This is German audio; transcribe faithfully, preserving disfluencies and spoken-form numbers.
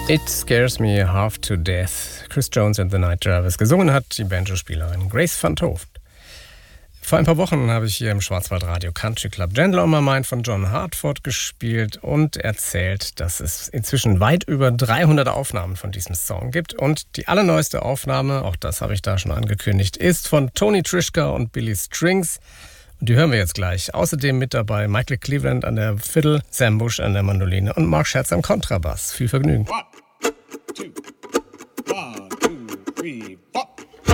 It Scares Me Half to Death. Chris Jones and the Night Drivers. Gesungen hat die Banjo-Spielerin Grace van Toft. Vor ein paar Wochen habe ich hier im Schwarzwaldradio Country Club Gentle on My Mind von John Hartford gespielt und erzählt, dass es inzwischen weit über dreihundert Aufnahmen von diesem Song gibt. Und die allerneueste Aufnahme, auch das habe ich da schon angekündigt, ist von Tony Trischka und Billy Strings. Und die hören wir jetzt gleich. Außerdem mit dabei Michael Cleveland an der Fiddle, Sam Bush an der Mandoline und Mark Scherz am Kontrabass. Viel Vergnügen. One, two, one, two, three.